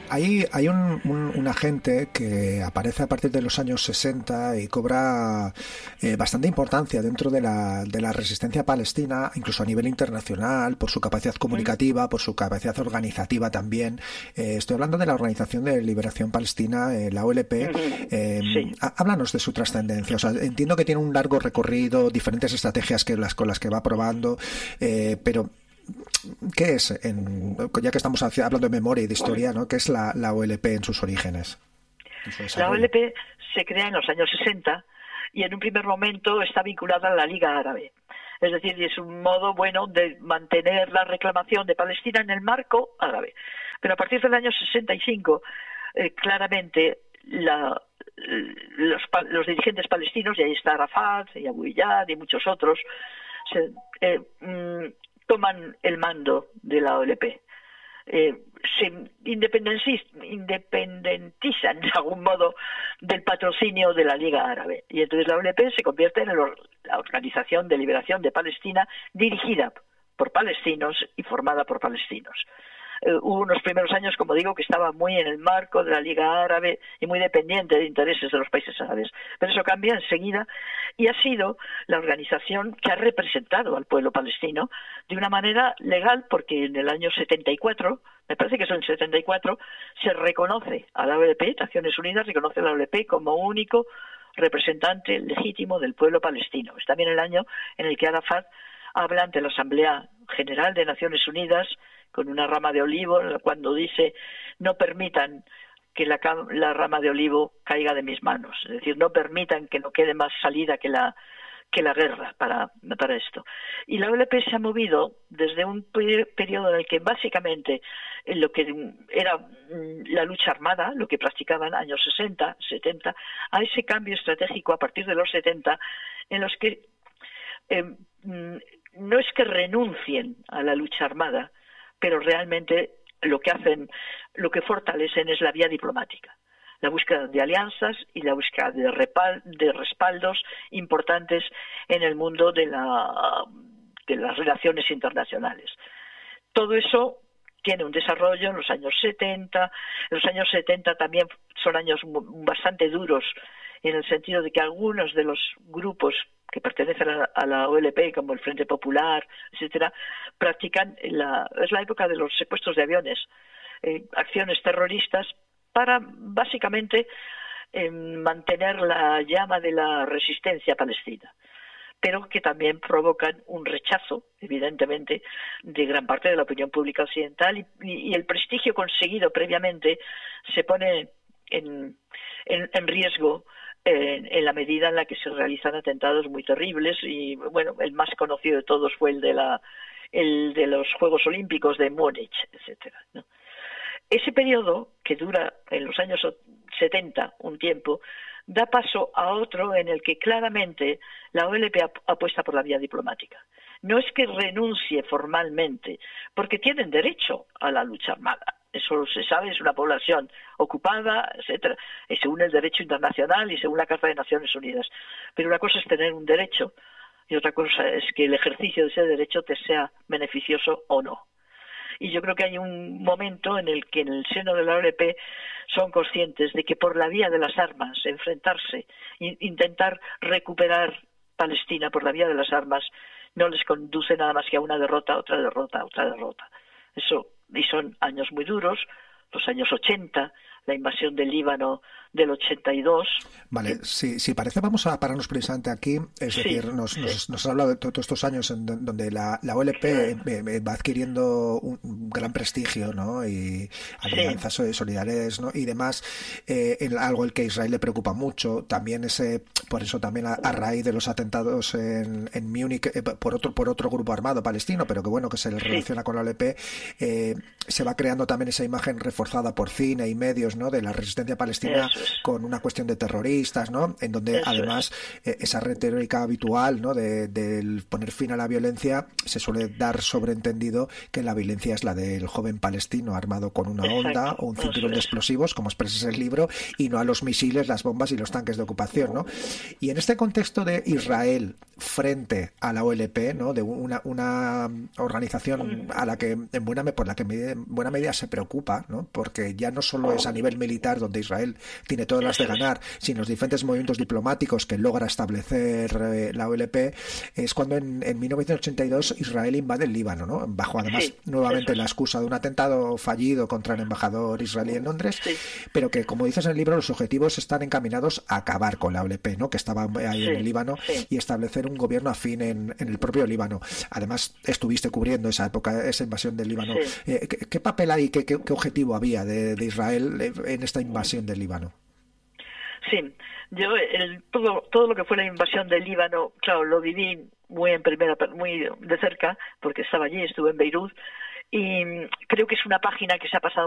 Hay un agente que aparece a partir de los años 60 y cobra bastante importancia dentro de la resistencia palestina, incluso a nivel internacional, por su capacidad comunicativa, por su capacidad organizativa también. Estoy hablando de la Organización de Liberación Palestina, la OLP. Sí. Háblanos de su trascendencia. O sea, entiendo que tiene un largo recorrido, diferentes estrategias con las que va probando, pero ¿qué es, ya que estamos hablando de memoria y de historia, ¿no? ¿Qué es la OLP en sus orígenes? La OLP se crea en los años 60 y en un primer momento está vinculada a la Liga Árabe. Es decir, es un modo bueno de mantener la reclamación de Palestina en el marco árabe. Pero a partir del año 65, claramente los dirigentes palestinos, y ahí está Arafat y Abu Iyad y muchos otros, toman el mando de la OLP. Se independentizan de algún modo del patrocinio de la Liga Árabe, y entonces la OLP se convierte en la Organización de Liberación de Palestina, dirigida por palestinos y formada por palestinos. Hubo unos primeros años, como digo, que estaba muy en el marco de la Liga Árabe y muy dependiente de intereses de los países árabes, pero eso cambia enseguida y ha sido la organización que ha representado al pueblo palestino de una manera legal, porque en el año 74, me parece que es en el 74, se reconoce a la OLP, Naciones Unidas reconoce a la OLP como único representante legítimo del pueblo palestino. Es también el año en el que Arafat habla ante la Asamblea General de Naciones Unidas con una rama de olivo, cuando dice: no permitan que la rama de olivo caiga de mis manos, es decir, no permitan que no quede más salida que la guerra para esto. Y la OLP se ha movido desde un periodo en el que básicamente lo que era la lucha armada, lo que practicaban años 60, 70, a ese cambio estratégico a partir de los 70, en los que no es que renuncien a la lucha armada, pero realmente lo que fortalecen es la vía diplomática, la búsqueda de alianzas y la búsqueda de respaldos importantes en el mundo de las relaciones internacionales. Todo eso tiene un desarrollo en los años 70. Los años 70 también son años bastante duros, en el sentido de que algunos de los grupos que pertenecen a la OLP, como el Frente Popular, etcétera, practican es la época de los secuestros de aviones, acciones terroristas para básicamente mantener la llama de la resistencia palestina, pero que también provocan un rechazo, evidentemente, de gran parte de la opinión pública occidental, y el prestigio conseguido previamente se pone en riesgo en la medida en la que se realizan atentados muy terribles. Y bueno, el más conocido de todos fue el de los Juegos Olímpicos de Múnich, etcétera, ¿no? Ese periodo, que dura en los años 70 un tiempo, da paso a otro en el que claramente la OLP apuesta por la vía diplomática. No es que renuncie formalmente, porque tienen derecho a la lucha armada. Eso se sabe, es una población ocupada, etcétera, y según el derecho internacional y según la Carta de Naciones Unidas. Pero una cosa es tener un derecho y otra cosa es que el ejercicio de ese derecho te sea beneficioso o no. Y yo creo que hay un momento en el que en el seno de la OLP son conscientes de que por la vía de las armas, enfrentarse, intentar recuperar Palestina por la vía de las armas, no les conduce nada más que a una derrota, otra derrota, otra derrota. Eso, y son años muy duros, los años 80, la invasión del Líbano del 82. Vale, si parece, vamos a pararnos precisamente aquí. Es decir, nos has hablado de todos estos años en donde la OLP va adquiriendo un gran prestigio, ¿no? Y alianzas solidarias, ¿no? Y demás, algo el que a Israel le preocupa mucho. También por eso también a raíz de los atentados en Múnich por otro grupo armado palestino, pero que bueno, que se le relaciona con la OLP, se va creando también esa imagen reforzada por cine y medios, ¿no? De la resistencia palestina con una cuestión de terroristas, ¿no? En donde además esa retórica habitual, ¿no? De poner fin a la violencia, se suele dar sobreentendido que la violencia es la del joven palestino armado con una onda o un cinturón de explosivos, como expresa el libro, y no a los misiles, las bombas y los tanques de ocupación, ¿no? Y en este contexto de Israel frente a la OLP, ¿no? De una organización a la que en buena medida se preocupa, ¿no? ¿no? Porque ya no solo es a nivel militar donde Israel tiene todas las de ganar, sino los diferentes movimientos diplomáticos que logra establecer la OLP, es cuando en 1982 Israel invade el Líbano, ¿no? Bajo además nuevamente la excusa de un atentado fallido contra el embajador israelí en Londres, pero que, como dices en el libro, los objetivos están encaminados a acabar con la OLP, ¿no? Que estaba ahí en el Líbano, y establecer un gobierno afín en el propio Líbano. Además, estuviste cubriendo esa época, esa invasión del Líbano. ¿Qué papel hay, qué objetivo había de Israel en esta invasión del Líbano? Sí, yo todo lo que fue la invasión del Líbano, claro, lo viví muy de cerca, porque estaba allí, estuve en Beirut, y creo que es una página que se ha pasado